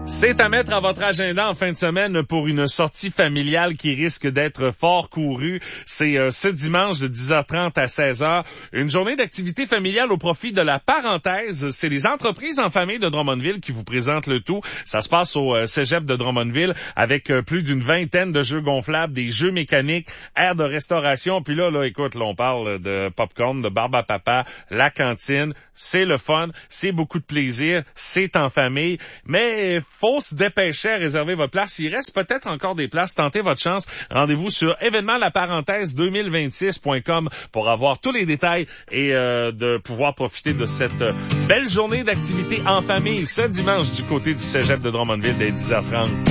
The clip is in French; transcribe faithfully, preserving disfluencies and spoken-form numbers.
C'est à mettre à votre agenda en fin de semaine pour une sortie familiale qui risque d'être fort courue. C'est euh, ce dimanche de dix heures trente à seize heures. Une journée d'activité familiale au profit de la parenthèse. C'est les entreprises en famille de Drummondville qui vous présentent le tout. Ça se passe au euh, cégep de Drummondville avec euh, plus d'une vingtaine de jeux gonflables, des jeux mécaniques, aires de restauration. Puis là, là, écoute, là, on parle de popcorn, de barbe à papa, la cantine. C'est le fun, c'est beaucoup de plaisir, c'est en famille. Mais faut se dépêcher à réserver votre place. Il reste peut-être encore des places. Tentez votre chance. Rendez-vous sur événement la parenthèse deux mille vingt-six point com pour avoir tous les détails et euh, de pouvoir profiter de cette euh, belle journée d'activité en famille ce dimanche du côté du cégep de Drummondville dès dix heures trente.